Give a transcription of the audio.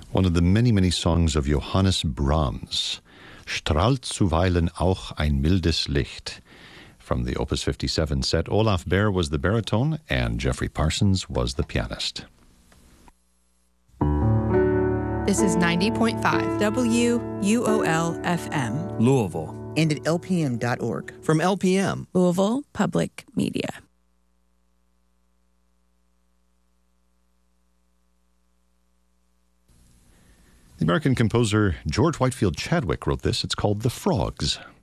One of the many, many songs of Johannes Brahms, Strahlt zuweilen auch ein mildes Licht. From the Opus 57 set, Olaf Baer was the baritone and Jeffrey Parsons was the pianist. This is 90.5 WUOL-FM. Louisville. And at lpm.org. From LPM. Louisville Public Media. The American composer George Whitefield Chadwick wrote this. It's called The Frogs.